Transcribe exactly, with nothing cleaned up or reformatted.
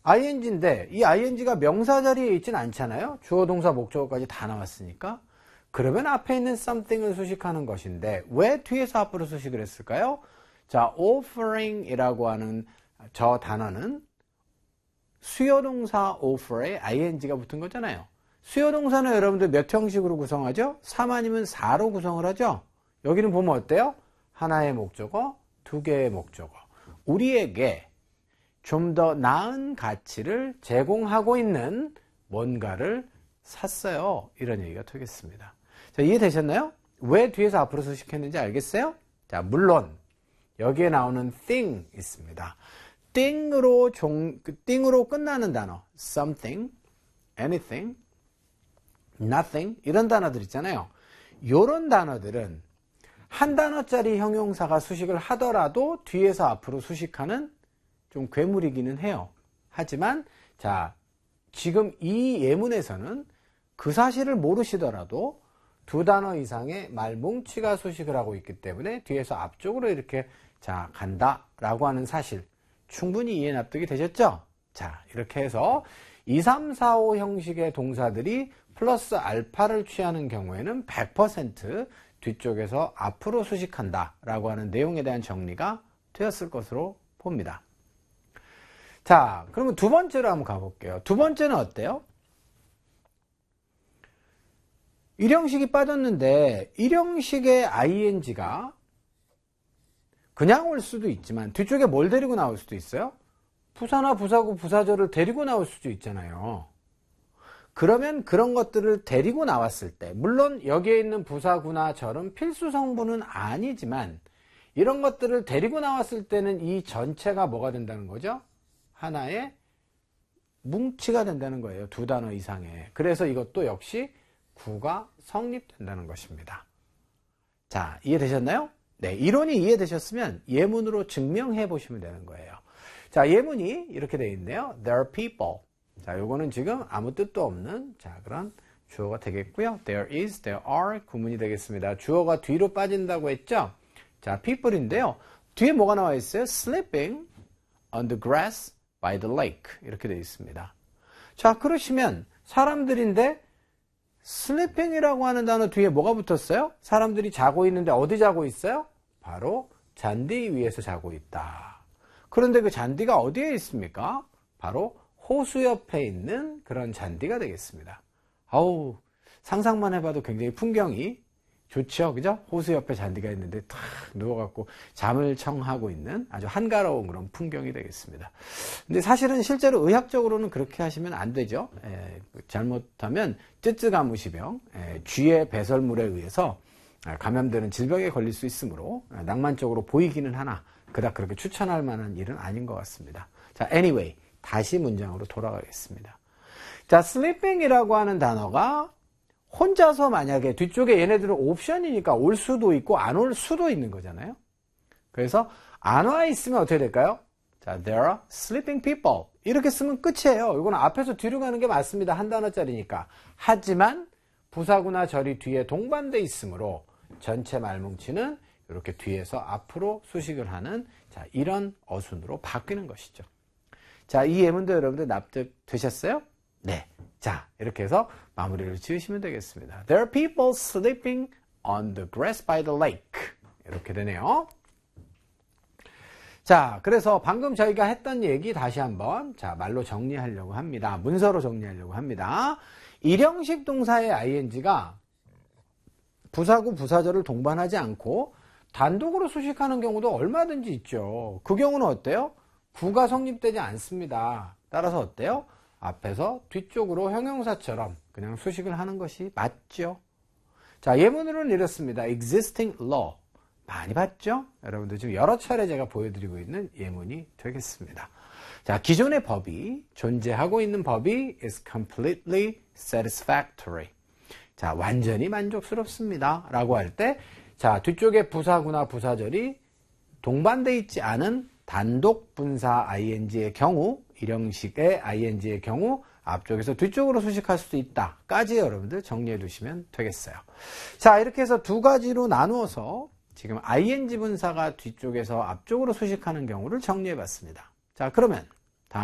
아이엔지인데 이 아이엔지가 명사 자리에 있진 않잖아요. 주어, 동사, 목적어까지 다 나왔으니까. 그러면 앞에 있는 something을 수식하는 것인데 왜 뒤에서 앞으로 수식을 했을까요? 자, offering이라고 하는 저 단어는 수요동사 offer에 ing가 붙은 거잖아요. 수요동사는 여러분들 몇 형식으로 구성하죠? 삼 아니면 사로 구성을 하죠. 여기는 보면 어때요? 하나의 목적어, 두 개의 목적어. 우리에게 좀 더 나은 가치를 제공하고 있는 뭔가를 샀어요. 이런 얘기가 되겠습니다. 자, 이해되셨나요? 왜 뒤에서 앞으로 수식했는지 알겠어요? 자, 물론 여기에 나오는 thing 있습니다. thing으로 종, thing으로 끝나는 단어, something, anything, nothing 이런 단어들 있잖아요. 이런 단어들은 한 단어짜리 형용사가 수식을 하더라도 뒤에서 앞으로 수식하는 좀 괴물이기는 해요. 하지만 자, 지금 이 예문에서는 그 사실을 모르시더라도 두 단어 이상의 말뭉치가 수식을 하고 있기 때문에 뒤에서 앞쪽으로 이렇게 자 간다라고 하는 사실 충분히 이해 납득이 되셨죠? 자, 이렇게 해서 이, 삼, 사, 오 형식의 동사들이 플러스 알파를 취하는 경우에는 백 퍼센트 뒤쪽에서 앞으로 수식한다 라고 하는 내용에 대한 정리가 되었을 것으로 봅니다. 자, 그러면 두 번째로 한번 가볼게요. 두 번째는 어때요? 일형식이 빠졌는데 일형식의 ing가 그냥 올 수도 있지만 뒤쪽에 뭘 데리고 나올 수도 있어요? 부사나 부사구, 부사절을 데리고 나올 수도 있잖아요. 그러면 그런 것들을 데리고 나왔을 때 물론 여기에 있는 부사구나 절은 필수 성분은 아니지만 이런 것들을 데리고 나왔을 때는 이 전체가 뭐가 된다는 거죠? 하나의 뭉치가 된다는 거예요. 두 단어 이상의. 그래서 이것도 역시 구가 성립된다는 것입니다. 자, 이해되셨나요? 네, 이론이 이해되셨으면 예문으로 증명해 보시면 되는 거예요. 자, 예문이 이렇게 되어 있네요. There are people. 자, 요거는 지금 아무 뜻도 없는 자 그런 주어가 되겠고요. There is, there are 구문이 되겠습니다. 주어가 뒤로 빠진다고 했죠? 자, people인데요. 뒤에 뭐가 나와 있어요? Sleeping on the grass by the lake 이렇게 되어 있습니다. 자, 그러시면 사람들인데 sleeping이라고 하는 단어 뒤에 뭐가 붙었어요? 사람들이 자고 있는데 어디 자고 있어요? 바로 잔디 위에서 자고 있다. 그런데 그 잔디가 어디에 있습니까? 바로 호수 옆에 있는 그런 잔디가 되겠습니다. 아우, 상상만 해봐도 굉장히 풍경이 좋죠, 그죠? 호수 옆에 잔디가 있는데 탁 누워갖고 잠을 청하고 있는 아주 한가로운 그런 풍경이 되겠습니다. 근데 사실은 실제로 의학적으로는 그렇게 하시면 안 되죠. 에, 잘못하면 쯔쯔가무시병, 에, 쥐의 배설물에 의해서 감염되는 질병에 걸릴 수 있으므로 낭만적으로 보이기는 하나 그닥 그렇게 추천할 만한 일은 아닌 것 같습니다. 자, anyway, 다시 문장으로 돌아가겠습니다. 자, sleeping이라고 하는 단어가 혼자서 만약에 뒤쪽에 얘네들은 옵션이니까 올 수도 있고 안 올 수도 있는 거잖아요. 그래서 안 와 있으면 어떻게 될까요? 자, there are sleeping people. 이렇게 쓰면 끝이에요. 이거는 앞에서 뒤로 가는 게 맞습니다. 한 단어짜리니까. 하지만 부사구나 절이 뒤에 동반돼 있으므로 전체 말뭉치는 이렇게 뒤에서 앞으로 수식을 하는 자, 이런 어순으로 바뀌는 것이죠. 자, 이 예문도 여러분들 납득되셨어요? 네. 자, 이렇게 해서 마무리를 지으시면 되겠습니다. There are people sleeping on the grass by the lake. 이렇게 되네요. 자, 그래서 방금 저희가 했던 얘기 다시 한번 자, 말로 정리하려고 합니다. 문서로 정리하려고 합니다. 일형식 동사의 ing가 부사구, 부사절을 동반하지 않고 단독으로 수식하는 경우도 얼마든지 있죠. 그 경우는 어때요? 구가 성립되지 않습니다. 따라서 어때요? 앞에서 뒤쪽으로 형용사처럼 그냥 수식을 하는 것이 맞죠. 자, 예문으로는 이렇습니다. existing law. 많이 봤죠? 여러분들 지금 여러 차례 제가 보여드리고 있는 예문이 되겠습니다. 자, 기존의 법이, 존재하고 있는 법이 is completely satisfactory. 자, 완전히 만족스럽습니다. 라고 할 때, 자, 뒤쪽에 부사구나 부사절이 동반되어 있지 않은 단독 분사 ing의 경우, 일형식의 ing의 경우 앞쪽에서 뒤쪽으로 수식할 수도 있다 까지 여러분들 정리해 두시면 되겠어요. 자, 이렇게 해서 두 가지로 나누어서 지금 ing 분사가 뒤쪽에서 앞쪽으로 수식하는 경우를 정리해 봤습니다. 자, 그러면